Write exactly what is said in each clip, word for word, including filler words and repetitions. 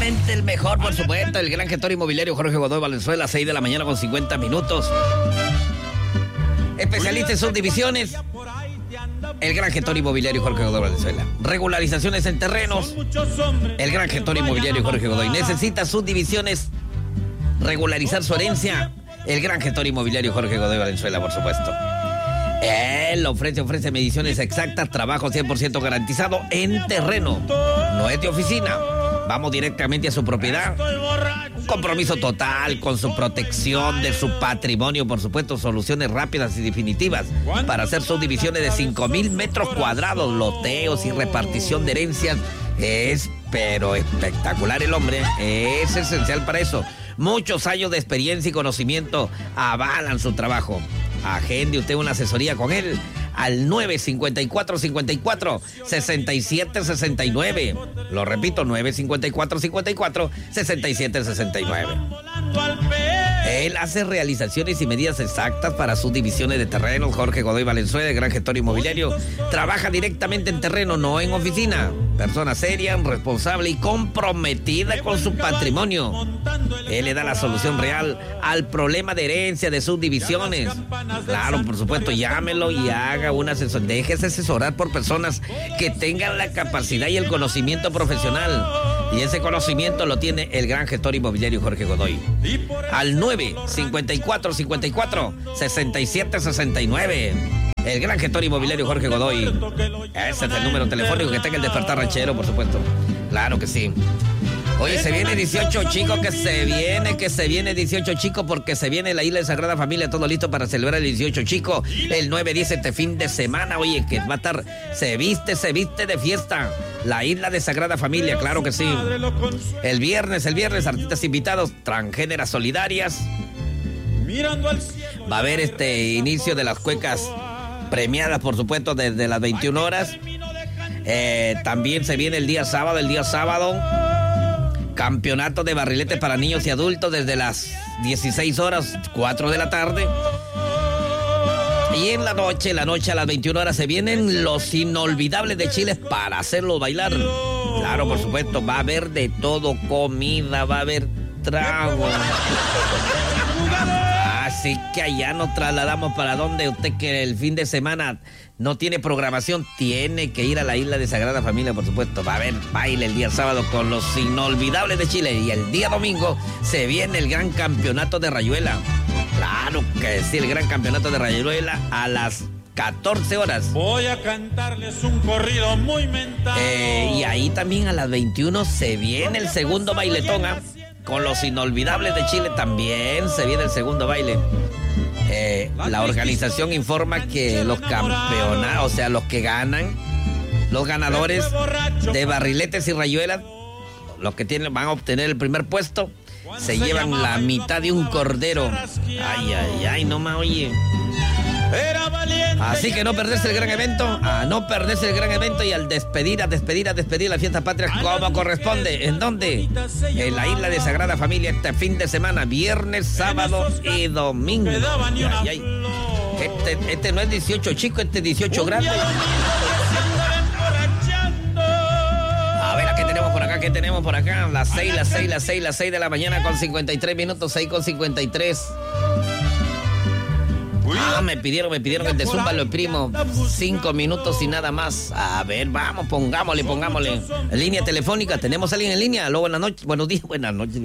Obviamente el mejor, por supuesto, el gran gestor inmobiliario Jorge Godoy Valenzuela, seis de la mañana con cincuenta minutos. Especialista en subdivisiones, el gran gestor inmobiliario Jorge Godoy Valenzuela. Regularizaciones en terrenos, el gran gestor inmobiliario Jorge Godoy. Necesita subdivisiones, regularizar su herencia, el gran gestor inmobiliario Jorge Godoy Valenzuela, por supuesto. Él ofrece, ofrece mediciones exactas, trabajo cien por ciento garantizado en terreno. No es de oficina. Vamos directamente a su propiedad. Un compromiso total con su protección de su patrimonio, por supuesto, soluciones rápidas y definitivas para hacer subdivisiones de cinco mil metros cuadrados, loteos y repartición de herencias. Es, pero espectacular el hombre. Es esencial para eso. Muchos años de experiencia y conocimiento avalan su trabajo. Agende usted una asesoría con él al nueve cincuenta y cuatro, cincuenta y cuatro, sesenta y siete sesenta y nueve. Lo repito, nueve cincuenta y cuatro, cincuenta y cuatro, sesenta y siete sesenta y nueve. Él hace realizaciones y medidas exactas para sus divisiones de terrenos. Jorge Godoy Valenzuela, gran gestor inmobiliario, trabaja directamente en terreno, no en oficina. Persona seria, responsable y comprometida con su patrimonio. Él le da la solución real al problema de herencia de sus divisiones. Claro, por supuesto, llámelo y haga una asesoría. Déjese asesorar por personas que tengan la capacidad y el conocimiento profesional. Y ese conocimiento lo tiene el gran gestor inmobiliario Jorge Godoy. Al nueve cincuenta y cuatro, cincuenta y cuatro, sesenta y siete sesenta y nueve. El gran gestor inmobiliario Jorge Godoy. Ese es el número telefónico que está en el Despertar Ranchero, por supuesto. Claro que sí. Oye, se viene dieciocho chicos, que se viene, que se viene dieciocho chicos, porque se viene la Isla de Sagrada Familia, todo listo para celebrar el dieciocho chico, el nueve diez este fin de semana. Oye, que va a estar, se viste, se viste de fiesta, la Isla de Sagrada Familia, claro que sí. El viernes, el viernes, artistas invitados, transgéneras solidarias. Va a haber este inicio de las cuecas premiadas, por supuesto, desde las veintiuna horas. Eh, también se viene el día sábado, el día sábado. Campeonato de barriletes para niños y adultos desde las dieciséis horas, cuatro de la tarde. Y en la noche, en la noche a las veintiuna horas se vienen los inolvidables de Chile para hacerlos bailar. Claro, por supuesto, va a haber de todo, comida, va a haber trago. Así que allá nos trasladamos para donde usted que el fin de semana no tiene programación, tiene que ir a la Isla de Sagrada Familia, por supuesto. Va a haber baile el día sábado con los inolvidables de Chile. Y el día domingo se viene el gran campeonato de Rayuela. Claro que sí, el gran campeonato de Rayuela a las catorce horas. Voy a cantarles un corrido muy mental. Eh, y ahí también a las veintiuna se viene el segundo bailetón, ¿eh? Con los inolvidables de Chile también se viene el segundo baile. Eh, la organización informa que los campeonatos, o sea, los que ganan, los ganadores de barriletes y rayuelas, los que tienen, van a obtener el primer puesto, se llevan la mitad de un cordero. Ay, ay, ay, no más, oye. Así que no perderse el gran evento, a no perderse el gran evento y al despedir, a despedir, a despedir la fiesta patria como corresponde. ¿En dónde? En la Isla de Sagrada Familia este fin de semana, viernes, sábado y domingo. Ay, ay. Este, este no es dieciocho chico, este es dieciocho grande. A ver, ¿a qué tenemos por acá? ¿Qué tenemos por acá? Las seis, las seis, las seis, las seis de la mañana con cincuenta y tres minutos, seis con cincuenta y tres. Ah, me pidieron, me pidieron que te zumba lo primo. Cinco minutos y nada más. A ver, vamos, pongámosle, pongámosle. Línea telefónica, ¿tenemos a alguien en línea? Aló, buenas noches, buenos días, buenas noches.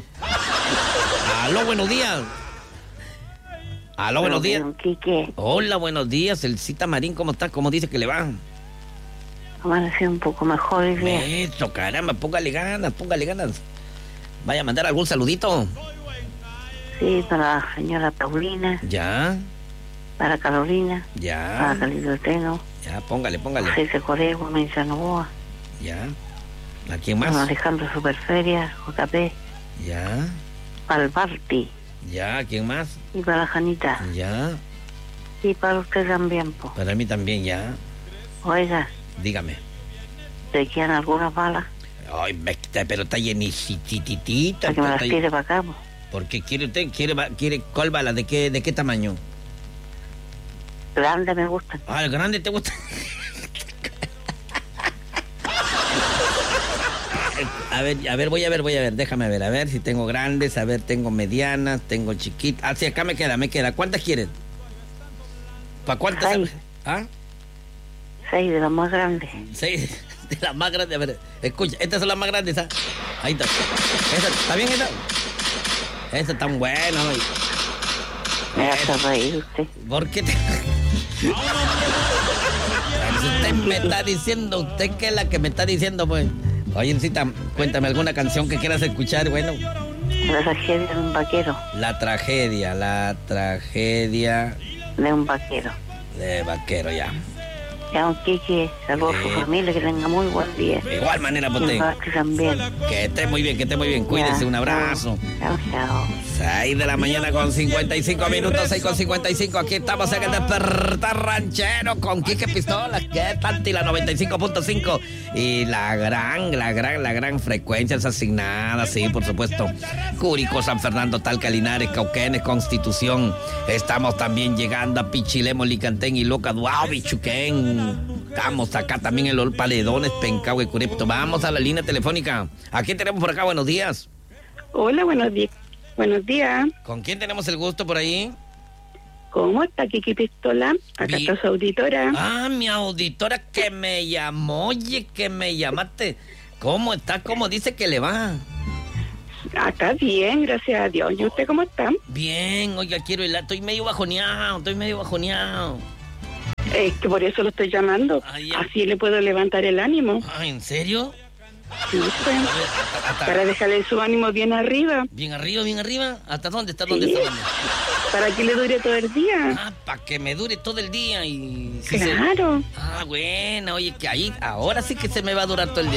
Aló, buenos días. Aló, buenos días. Hola, buenos días. El Cita Marín, ¿cómo está? ¿Cómo dice que le va? Amaneció un poco mejor hoy día. Eso, caramba, póngale ganas, póngale ganas. Vaya a mandar algún saludito. Sí, para la señora Paulina. Ya. Para Carolina. Ya. Para Calito Teno. Ya, póngale, póngale. José Corego, Mensa Novoa. Ya. ¿A quién más? Para Alejandro Superferia, J P. Ya. Para el Barti. Ya, ¿a quién más? Y para la Janita. Ya. Y para usted también, po. Para mí también, ya. Oiga. Dígame. ¿Te quedan algunas balas? Ay, pero está llenicititita. Para que me las tire para acá, po. ¿Por qué quiere usted? ¿Quiere, quiere cuál bala? ¿De qué, de qué tamaño? Grande me gusta. Ah, el grande te gusta. A ver, a ver, voy a ver, voy a ver, déjame ver, a ver si tengo grandes, a ver, tengo medianas, tengo chiquitas. Ah, sí, acá me queda, me queda. ¿Cuántas quieren? ¿Para cuántas? Seis. ¿Ah? Seis de las más grandes. Seis de las más grandes. A ver, escucha, estas son las más grandes, ¿ah? Ahí está. ¿Esta, ¿Está bien esta? Esta está buena, güey. Me hace reír usted. ¿Por qué te... Usted me está diciendo, usted que es la que me está diciendo, pues. Oye, Cita, cuéntame alguna canción que quieras escuchar, bueno. La tragedia de un vaquero. La tragedia, la tragedia De un vaquero. de vaquero, ya. Ya, don Quique, saludos a su Sí. familia, que tenga muy buen día. De igual manera, Y Pote. el Vázquez también. Que esté muy bien, que esté muy bien. Cuídese, Ya, un abrazo. Chao, chao. seis de la mañana con cincuenta y cinco minutos, seis con cincuenta y cinco. Aquí estamos en el Despertar Ranchero con Quique Pistolas, que tanto y la noventa y cinco punto cinco. Y la gran, la gran, la gran frecuencia es asignada, sí, por supuesto. Curicó, San Fernando, Talca, Linares, Cauquenes, Constitución. Estamos también llegando a Pichilemo, Licantén y Loca, Duao, Bichuquén. Estamos acá también en los Paledones, Pencahue, Curipto. Vamos a la línea telefónica. Aquí tenemos por acá, buenos días. Hola, buenos días. Buenos días. ¿Con quién tenemos el gusto por ahí? ¿Cómo está Kiki Pistola? Acá Bien. está su auditora. Ah, mi auditora que me llamó, oye, que me llamaste. ¿Cómo está? ¿Cómo dice que le va? Acá bien, gracias a Dios. ¿Y usted cómo está? Bien, oiga, quiero ir, estoy medio bajoneado, estoy medio bajoneado. Es que por eso lo estoy llamando. Ay, ya. Así le puedo levantar el ánimo. Ah, ¿en serio? Sí, pues. A ver, hasta- hasta- Para dejarle su ánimo bien arriba. bien arriba, bien arriba. ¿Hasta dónde? ¿Hasta Sí. dónde? ¿Hasta dónde? Para que le dure todo el día. Ah, para que me dure todo el día y... sí se- Claro. Ah, bueno, oye, que ahí, ahora sí que se me va a durar todo el día.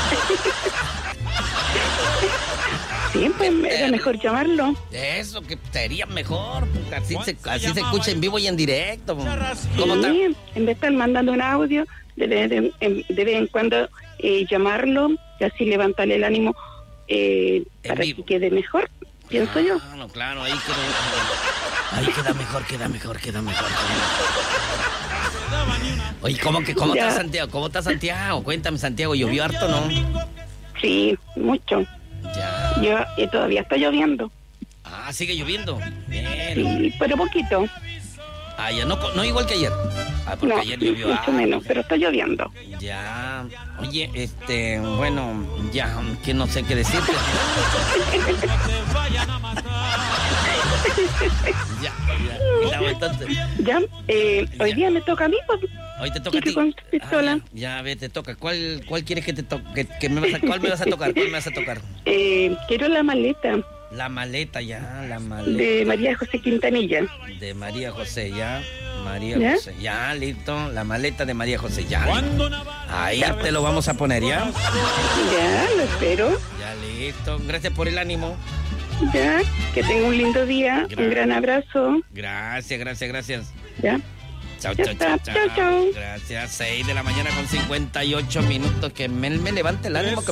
Sí, pues era mejor llamarlo. Eso, que sería mejor, porque así se, así se escucha en vivo y en directo. ¿Cómo está? Sí, en vez de estar mandando un audio, de vez en, en- de vez en cuando eh, llamarlo y así levantarle el ánimo eh, En para vivo. que quede mejor, pienso yo. Ah, no, claro, ahí queda, ahí queda mejor, queda mejor, queda mejor. Queda mejor. Oye, ¿cómo, que, cómo Ya. está Santiago? ¿Cómo está Santiago? Cuéntame, Santiago, ¿llovió harto o no? Sí, mucho. Ya. Yo, y todavía está lloviendo. Ah, sigue lloviendo. Bien. Sí, pero poquito. Ah, ya, no, no igual que ayer. Ah, porque No, ayer llovió mucho harto. menos, pero está lloviendo. Ya. Oye, este, bueno, ya, que no sé qué decirte. Ya, ya. Quedamos entonces. Ya, eh, hoy Ya. día me toca a mí, pues. Hoy te toca a Quique ti. con su pistola. Ah, ya, ya, ve, te toca. ¿Cuál, cuál quieres que te toque? Que, que me vas a, ¿Cuál me vas a tocar? ¿Cuál me vas a tocar? Eh, quiero la maleta La maleta, ya, la maleta. de María José Quintanilla. De María José, ya. María ¿Ya? José, ya, listo. La maleta de María José, ya. Ahí te lo vamos a poner, ¿ya? Ya, lo espero. Ya, listo. Gracias por el ánimo. Ya, que tenga un lindo día. Gracias. Un gran abrazo. Gracias, gracias, gracias. Ya. Chao, Ya chao, está. chao, chao. Chao, chao. Gracias. seis de la mañana con cincuenta y ocho minutos. Que me, me levante el ánimo.